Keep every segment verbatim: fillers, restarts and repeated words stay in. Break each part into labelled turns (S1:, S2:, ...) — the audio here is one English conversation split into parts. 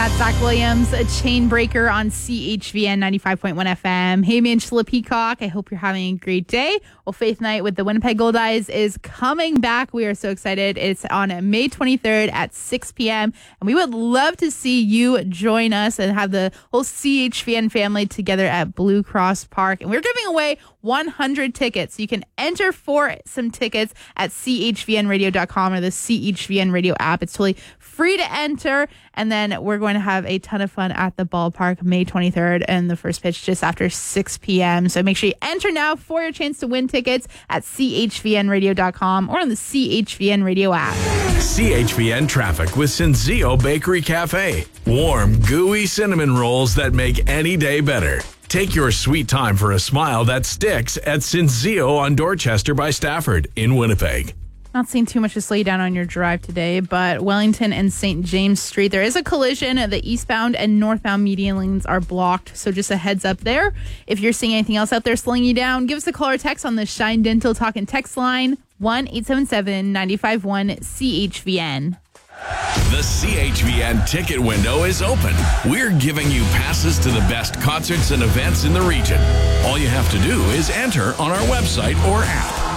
S1: That's Zach Williams, a chain breaker on C H V N ninety-five point one F M. Hey, Angela Peacock. I hope you're having a great day. Well, Faith Night with the Winnipeg Goldeyes is coming back. We are so excited. It's on May twenty-third at six p.m. And we would love to see you join us and have the whole C H V N family together at Blue Cross Park. And we're giving away one hundred tickets. You can enter for some tickets at C H V N radio dot com or the C H V N radio app. It's totally free to enter. And then we're going to have a ton of fun at the ballpark May twenty-third and the first pitch just after six p.m. So make sure you enter now for your chance to win tickets at C H V N radio dot com or on the C H V N radio app.
S2: C H V N traffic with Senzio Bakery Cafe. Warm, gooey cinnamon rolls that make any day better. Take your sweet time for a smile that sticks at Senzio on Dorchester by Stafford in Winnipeg.
S1: Not seeing too much to slow you down on your drive today, but Wellington and Saint James Street, there is a collision. The eastbound and northbound median lanes are blocked, so just a heads up there. If you're seeing anything else out there slowing you down, give us a call or text on the Shine Dental Talk and Text line, one eight seven seven, nine five one, C H V N.
S2: The C H V N ticket window is open. We're giving you passes to the best concerts and events in the region. All you have to do is enter on our website or app.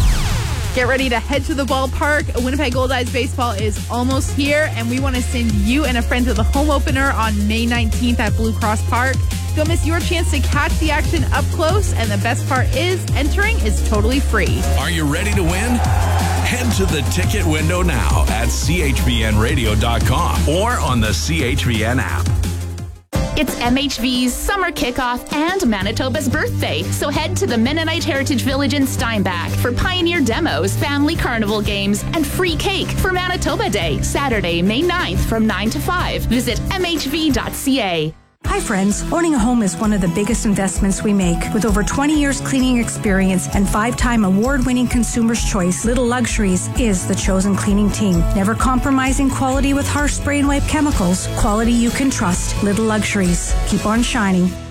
S1: Get ready to head to the ballpark. Winnipeg Goldeyes baseball is almost here, and we want to send you and a friend to the home opener on May nineteenth at Blue Cross Park. Don't miss your chance to catch the action up close, and the best part is entering is totally free.
S2: Are you ready to win? Head to the ticket window now at C H V N radio dot com or on the C H V N app.
S3: It's M H V's summer kickoff and Manitoba's birthday, so head to the Mennonite Heritage Village in Steinbach for pioneer demos, family carnival games, and free cake for Manitoba Day, Saturday, May ninth from nine to five. Visit m h v dot c a.
S4: Hi friends, owning a home is one of the biggest investments we make. With over twenty years cleaning experience and five-time award-winning Consumer's Choice, Little Luxuries is the chosen cleaning team. Never compromising quality with harsh spray and wipe chemicals. Quality you can trust. Little Luxuries. Keep on shining.